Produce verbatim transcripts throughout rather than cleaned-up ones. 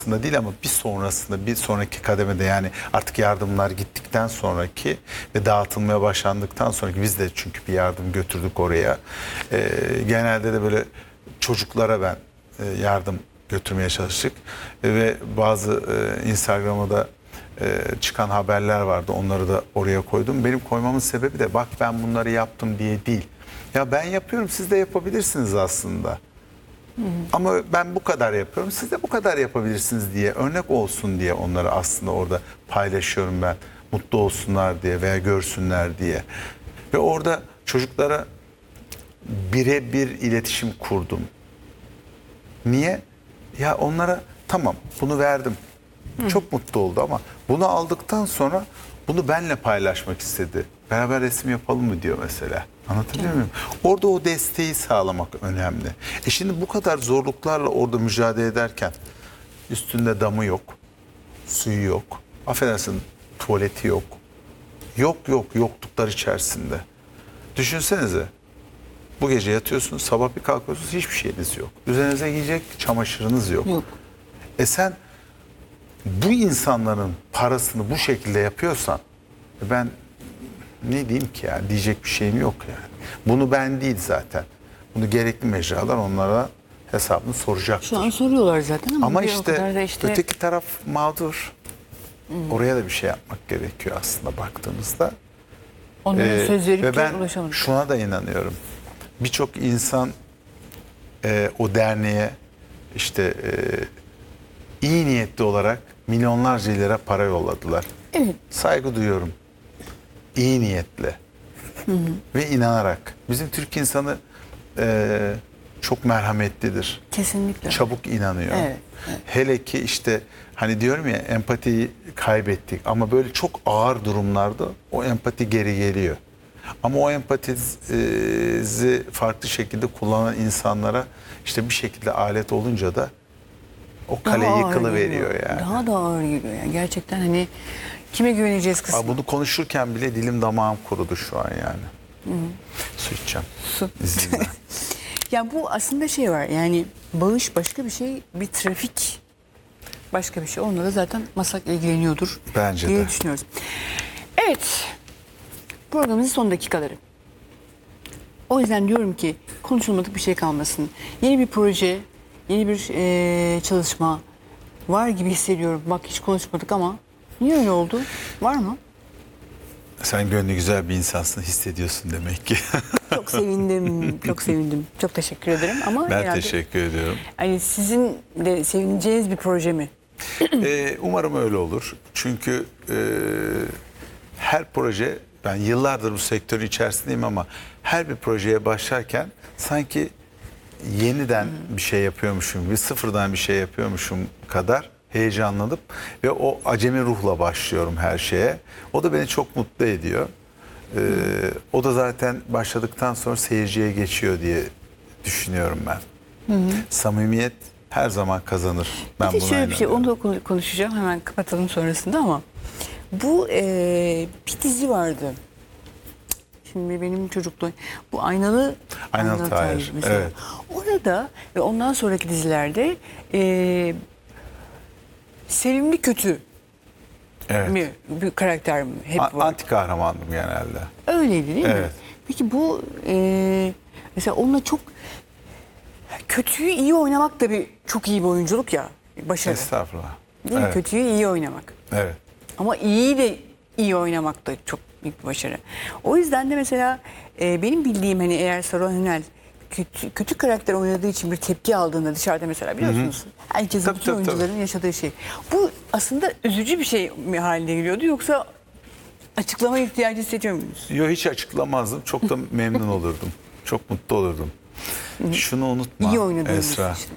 değil ama bir sonrasında, bir sonraki kademede, yani artık yardımlar gittikten sonraki ve dağıtılmaya başlandıktan sonraki, biz de çünkü bir yardım götürdük oraya. Ee, genelde de böyle çocuklara ben e, yardım götürmeye çalıştık. E, ve bazı e, Instagram'a da e, çıkan haberler vardı. Onları da oraya koydum. Benim koymamın sebebi de bak ben bunları yaptım diye değil. Ya ben yapıyorum, siz de yapabilirsiniz aslında. Hı hı. Ama ben bu kadar yapıyorum, siz de bu kadar yapabilirsiniz diye, örnek olsun diye onları aslında orada paylaşıyorum ben. Mutlu olsunlar diye veya görsünler diye. Ve orada çocuklara birebir iletişim kurdum. Niye? Ya onlara tamam bunu verdim. Hı. Çok mutlu oldu ama bunu aldıktan sonra bunu benimle paylaşmak istedi. Beraber resim yapalım mı diyor mesela. Anlatabiliyor muyum? Orada o desteği sağlamak önemli. E şimdi bu kadar zorluklarla orada mücadele ederken üstünde damı yok, suyu yok, affedersin tuvaleti yok. Yok yok yokluklar içerisinde. Düşünsenize. Bu gece yatıyorsunuz, sabah bir kalkıyorsunuz, hiçbir şeyiniz yok. Üzerinize giyecek çamaşırınız yok. Yok. E sen bu insanların parasını bu şekilde yapıyorsan, ben ne diyeyim ki yani, diyecek bir şeyim yok yani. Bunu ben değil zaten. Bunu gerekli mecralar onlara hesabını soracaktır. Şu an soruyorlar zaten ama, ama işte, işte öteki taraf mağdur. Hmm. Oraya da bir şey yapmak gerekiyor aslında baktığımızda. Onların ee, söz verip ve ben ulaşamadık. Şuna da inanıyorum. Birçok insan e, o derneğe işte e, iyi niyetli olarak milyonlarca lira para yolladılar. Evet. Saygı duyuyorum. İyi niyetle. Hı hı. Ve inanarak. Bizim Türk insanı e, çok merhametlidir. Kesinlikle. Çabuk inanıyor. Evet, evet. Hele ki işte hani diyorum ya, empatiyi kaybettik ama böyle çok ağır durumlarda o empati geri geliyor. Ama o empatizi farklı şekilde kullanan insanlara işte bir şekilde alet olunca da o kale yıkılıveriyor yani. Daha da ağır geliyor yani. Gerçekten hani kime güveneceğiz kısmı. Bunu konuşurken bile dilim damağım kurudu şu an yani. Hı -hı. Su içeceğim. Su. İzninle. Ya bu aslında şey var yani, bağış başka bir şey, bir trafik başka bir şey. Onunla da zaten MASAK ilgileniyordur Bence diye de. düşünüyoruz. Evet. Programımızın son dakikaları. O yüzden diyorum ki konuşulmadık bir şey kalmasın. Yeni bir proje, yeni bir e, çalışma var gibi hissediyorum. Bak hiç konuşmadık ama niye öyle oldu? Var mı? Sen gönlü güzel bir insansın, hissediyorsun demek ki. Çok sevindim, çok sevindim. Çok teşekkür ederim. Ama ben herhalde, teşekkür ediyorum. Yani sizin de sevineceğiniz bir proje mi? ee, umarım öyle olur. Çünkü e, her proje, ben yıllardır bu sektörün içerisindeyim ama her bir projeye başlarken sanki yeniden hmm. bir şey yapıyormuşum gibi, sıfırdan bir şey yapıyormuşum kadar heyecanlanıp ve o acemi ruhla başlıyorum her şeye. O da beni çok mutlu ediyor. Ee, hmm. O da zaten başladıktan sonra seyirciye geçiyor diye düşünüyorum ben. Hmm. Samimiyet her zaman kazanır. Ben bir de şöyle bir şey, onu da konuşacağım hemen kapatalım sonrasında ama bu e, bir dizi vardı. Şimdi benim çocukluğum, bu Aynalı Aynalı, Aynalı Tahir mesela. Evet. Orada ve ondan sonraki dizilerde e, sevimli kötü evet. mi bir karakter mi hep A- var? Anti kahramandım genelde. Öyleydi değil evet. mi? Peki bu e, mesela onunla çok kötüyü iyi oynamak da bir çok iyi bir oyunculuk ya, başarı. Estağfurullah. Değil mi? Evet. Kötüyü iyi oynamak. Evet. Ama iyi de iyi oynamak da çok büyük bir başarı. O yüzden de mesela e, benim bildiğim hani eğer Saruhan Önel kötü, kötü karakter oynadığı için bir tepki aldığında dışarıda mesela biliyorsunuz. Hı hı. Herkesin, tabii, bütün tabii, oyuncuların tabii. yaşadığı şey. Bu aslında üzücü bir şey mi haline geliyordu yoksa açıklama ihtiyacı hissediyor muyuz? Yok, hiç açıklamazdım. Çok da memnun olurdum. Çok mutlu olurdum. Hı. Şunu unutma İyi Esra. Işte.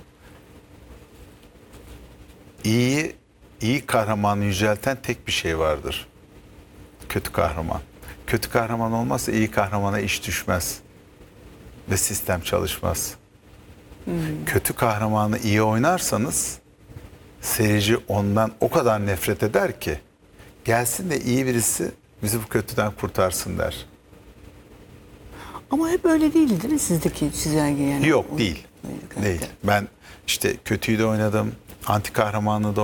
İyi, iyi kahramanı yücelten tek bir şey vardır. Kötü kahraman. Kötü kahraman olmazsa iyi kahramana iş düşmez. Ve sistem çalışmaz. Hmm. Kötü kahramanı iyi oynarsanız seyirci ondan o kadar nefret eder ki gelsin de iyi birisi bizi bu kötüden kurtarsın der. Ama hep öyle değildi değil mi sizdeki çizelge yani? Yok, değil. Değil. Ben işte kötüyü de oynadım, anti kahramanlığı da